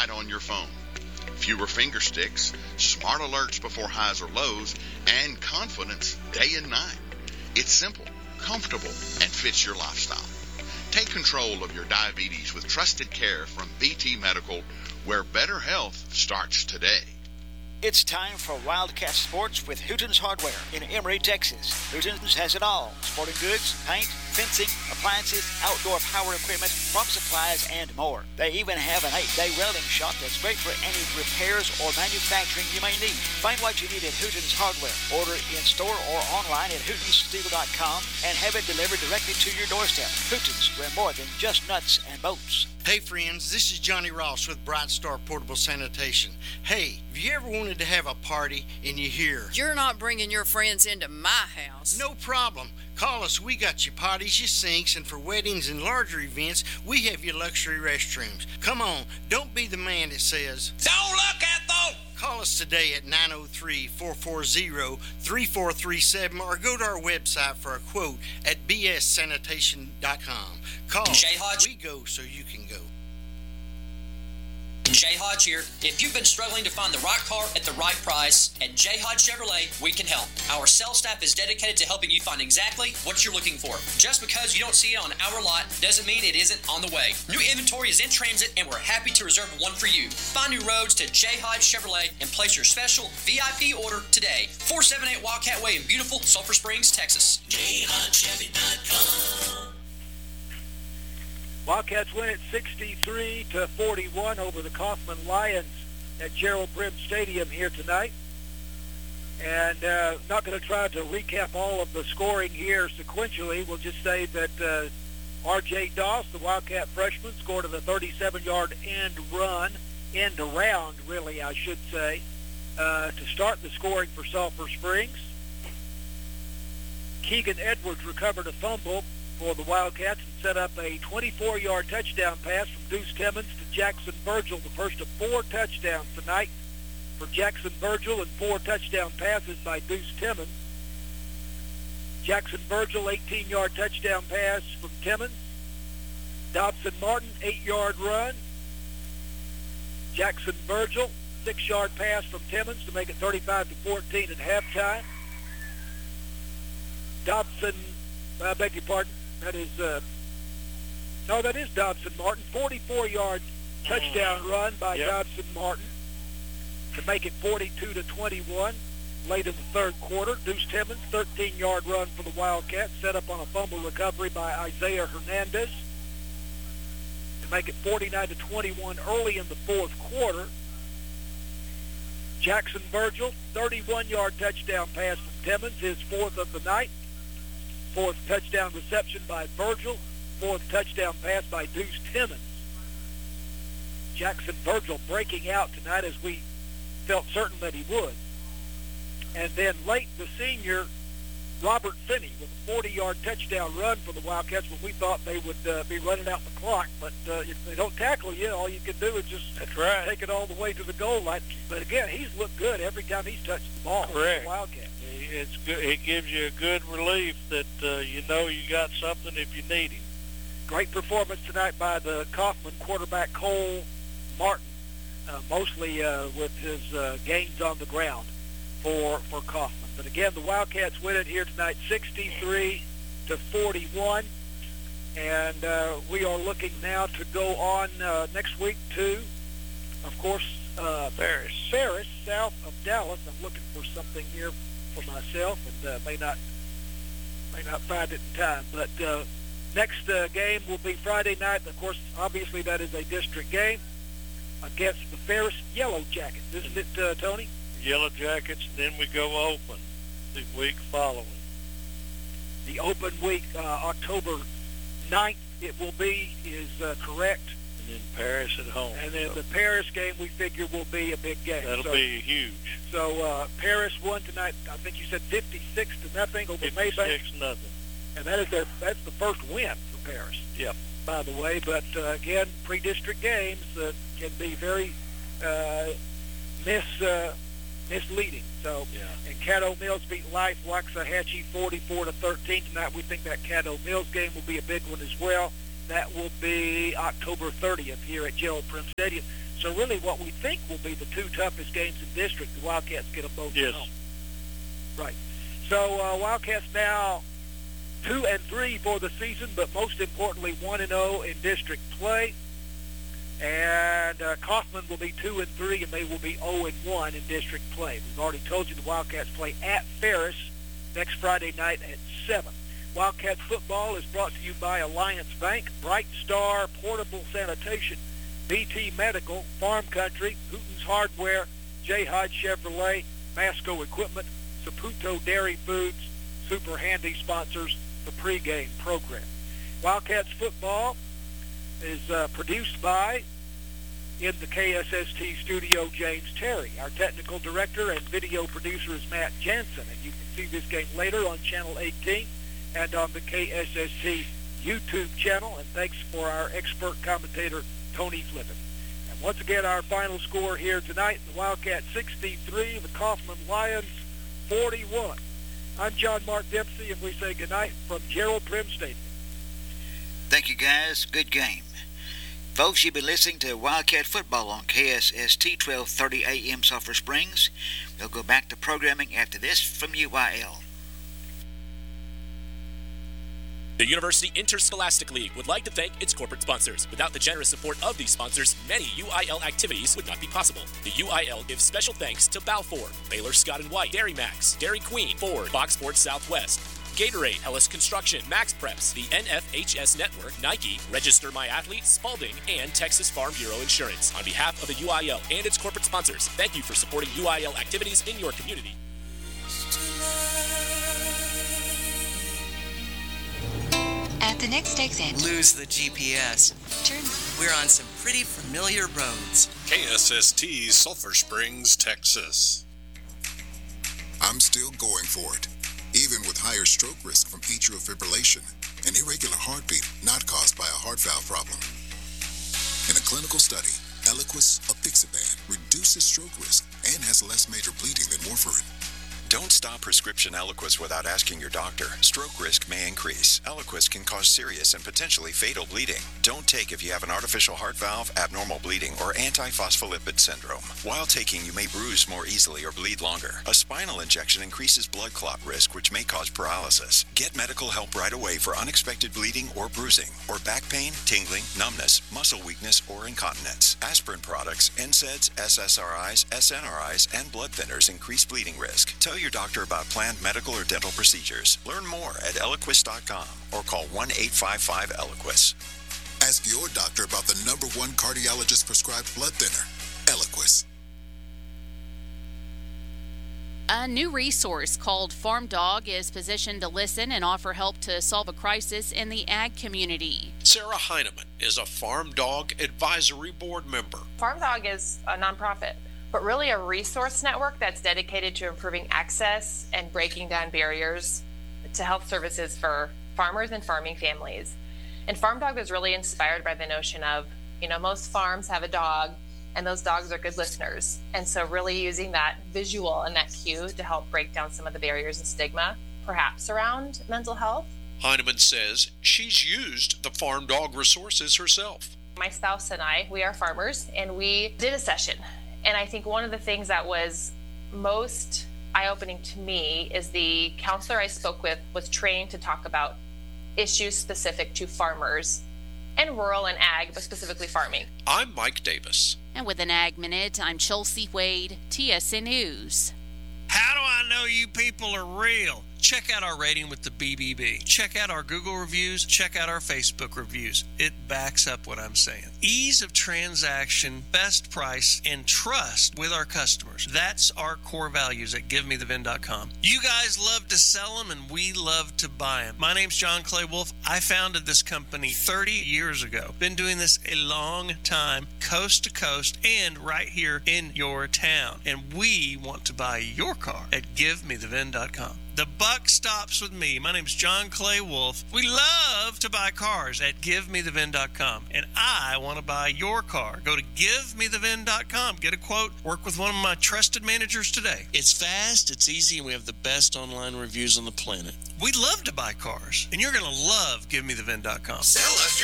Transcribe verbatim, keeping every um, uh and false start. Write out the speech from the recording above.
right on your phone. Fewer finger sticks, smart alerts before highs or lows, and confidence day and night. It's simple, comfortable, and fits your lifestyle. Take control of your diabetes with trusted care from B T Medical, where better health starts today. It's time for Wildcat Sports with Hooten's Hardware in Emory, Texas. Hooten's has it all: sporting goods, paint, fencing, appliances, outdoor power equipment, farm supplies, and more. They even have an eight-day welding shop that's great for any repairs or manufacturing you may need. Find what you need at Hooten's Hardware. Order in store or online at hootens steel dot com and have it delivered directly to your doorstep. Hooten's, we're more than just nuts and bolts. Hey friends, this is Johnny Ross with Bright Star Portable Sanitation. Hey, have you ever wanted to have a party and you hear, "You're not bringing your friends into my house"? No problem. Call us. We got your potties, your sinks, and for weddings and larger events, we have your luxury restrooms. Come on, don't be the man that says, "Don't look at those." Call us today at nine oh three, four four zero, three four three seven or go to our website for a quote at b s sanitation dot com. Call. Jay Hodge. We go so you can go. Jay Hodge here. If you've been struggling to find the right car at the right price, at Jay Hodge Chevrolet, we can help. Our sales staff is dedicated to helping you find exactly what you're looking for. Just because you don't see it on our lot doesn't mean it isn't on the way. New inventory is in transit, and we're happy to reserve one for you. Find new roads to Jay Hodge Chevrolet and place your special V I P order today. four seventy-eight Wildcat Way in beautiful Sulphur Springs, Texas. Jay Hodge Chevy dot com. Wildcats win at sixty-three to forty-one over the Kaufman Lions at Gerald Brim Stadium here tonight. And uh, not going to try to recap all of the scoring here sequentially. We'll just say that uh, R J Doss, the Wildcat freshman, scored a thirty-seven-yard end run, end around, really, I should say, uh, to start the scoring for Sulphur Springs. Keegan Edwards recovered a fumble for the Wildcats and set up a twenty-four-yard touchdown pass from Deuce Timmons to Jackson Virgil, the first of four touchdowns tonight for Jackson Virgil, and four touchdown passes by Deuce Timmons. Jackson Virgil, eighteen-yard touchdown pass from Timmons. Dobson Martin, eight-yard run. Jackson Virgil, six-yard pass from Timmons to make it thirty-five to fourteen at halftime. Dobson, I beg your pardon, that is, uh, no, that is Dobson Martin, forty-four-yard touchdown run by yep. Dobson Martin to make it forty-two to twenty-one late in the third quarter. Deuce Timmons, thirteen-yard run for the Wildcats, set up on a fumble recovery by Isaiah Hernandez to make it forty-nine to twenty-one early in the fourth quarter. Jackson Virgil, thirty-one-yard touchdown pass from Timmons, his fourth of the night. Fourth touchdown reception by Virgil. Fourth touchdown pass by Deuce Timmons. Jackson Virgil breaking out tonight, as we felt certain that he would. And then late, the senior, Robert Finney, with a forty-yard touchdown run for the Wildcats when we thought they would uh, be running out the clock. But uh, if they don't tackle you, all you can do is just That's right. take it all the way to the goal line. But again, he's looked good every time he's touched the ball. Correct. The Wildcats. It's good. It gives you a good relief that uh, you know you got something if you need him. Great performance tonight by the Kaufman quarterback, Cole Martin, uh, mostly uh, with his uh, gains on the ground for for Kaufman. But again, the Wildcats win it here tonight, sixty-three to forty-one, and uh, we are looking now to go on uh, next week to, of course, uh, Ferris. Ferris, south of Dallas. I'm looking for something here for myself, and uh, may not may not find it in time. But uh, next uh, game will be Friday night. Of course, obviously that is a district game against the Ferris Yellow Jackets, isn't it, uh, Tony? Yellow Jackets, and then we go open the week following. The open week, uh, October ninth, it will be, is uh, correct. And then Paris at home. And then so the Paris game, we figure, will be a big game. That'll so, be huge. So uh, Paris won tonight. I think you said fifty-six to nothing over Maybank. fifty-six nothing. And that is their that's the first win for Paris. Yep. By the way, but uh, again, pre-district games uh, can be very uh, mis uh, misleading. So, yeah. And Caddo Mills beat Life Waxahachie forty-four to thirteen tonight. We think that Caddo Mills game will be a big one as well. that will be October thirtieth here at Gerald Prim Stadium. So really what we think will be the two toughest games in district, the Wildcats get them both yes. at home. Right. So uh, Wildcats now two and three for the season, but most importantly one and oh in district play. And uh, Kaufman will be two and three, and they will be oh and one in district play. We've already told you the Wildcats play at Ferris next Friday night at seven. Wildcat football is brought to you by Alliance Bank, Bright Star Portable Sanitation, B T Medical, Farm Country, Hooten's Hardware, J. Hodge Chevrolet, Masco Equipment, Saputo Dairy Foods, Super Handy sponsors the pregame program. Wildcats football is uh, produced by, in the K S S T studio, James Terry. Our technical director and video producer is Matt Jansen, and you can see this game later on Channel eighteen and on the K S S T YouTube channel. And thanks for our expert commentator, Tony Flippin. And once again, our final score here tonight, the Wildcats sixty-three, the Kaufman Lions forty-one. I'm John Mark Dempsey, and we say goodnight from Gerald Prim Stadium. Thank you, guys. Good game. Folks, you've been listening to Wildcat Football on K S S T twelve thirty A M Sulphur Springs. We'll go back to programming after this from U I L. The University Interscholastic League would like to thank its corporate sponsors. Without the generous support of these sponsors, many U I L activities would not be possible. The U I L gives special thanks to Balfour, Baylor Scott and White, Dairy Max, Dairy Queen, Ford, Fox Sports Southwest, Gatorade, Hellas Construction, Max Preps, the N F H S Network, Nike, Register My Athlete, Spalding, and Texas Farm Bureau Insurance. On behalf of the U I L and its corporate sponsors, thank you for supporting U I L activities in your community. At the next exit, lose the G P S. Turn. We're on some pretty familiar roads. K S S T, Sulphur Springs, Texas. I'm still going for it, even with higher stroke risk from atrial fibrillation, an irregular heartbeat not caused by a heart valve problem. In a clinical study, Eliquis apixaban reduces stroke risk and has less major bleeding than warfarin. Don't stop prescription Eliquis without asking your doctor. Stroke risk may increase. Eliquis can cause serious and potentially fatal bleeding. Don't take if you have an artificial heart valve, abnormal bleeding, or antiphospholipid syndrome. While taking, you may bruise more easily or bleed longer. A spinal injection increases blood clot risk, which may cause paralysis. Get medical help right away for unexpected bleeding or bruising, or back pain, tingling, numbness, muscle weakness, or incontinence. Aspirin products, N SAIDs, S S R Is, S N R Is, and blood thinners increase bleeding risk. Tell your doctor about planned medical or dental procedures. Learn more at Eliquis dot com or call one eight five five Eliquis. Ask your doctor about the number one cardiologist prescribed blood thinner, Eliquis. A new resource called Farm Dog is positioned to listen and offer help to solve a crisis in the ag community. Sarah Heineman is a Farm Dog Advisory Board member. Farm Dog is a nonprofit, but really a resource network that's dedicated to improving access and breaking down barriers to health services for farmers and farming families. And Farm Dog was really inspired by the notion of, you know, most farms have a dog, and those dogs are good listeners. And so really using that visual and that cue to help break down some of the barriers and stigma, perhaps around mental health. Heineman says she's used the Farm Dog resources herself. My spouse and I, we are farmers, and we did a session. And I think one of the things that was most eye-opening to me is the counselor I spoke with was trained to talk about issues specific to farmers and rural and ag, but specifically farming. I'm Mike Davis. And with an Ag Minute, I'm Chelsea Wade, T S N News. How do I know you people are real? Check out our rating with the B B B. Check out our Google reviews. Check out our Facebook reviews. It backs up what I'm saying. Ease of transaction, best price, and trust with our customers. That's our core values at give me the vin dot com. You guys love to sell them, and we love to buy them. My name's John Clay Wolf. I founded this company thirty years ago. Been doing this a long time, coast to coast, and right here in your town. And we want to buy your car at give me the vin dot com. The buck stops with me. My name's John Clay Wolf. We love to buy cars at give me the vin dot com. And I want to buy your car. Go to give me the vin dot com. Get a quote. Work with one of my trusted managers today. It's fast, it's easy, and we have the best online reviews on the planet. We love to buy cars. And you're going to love give me the vin dot com. Sell us your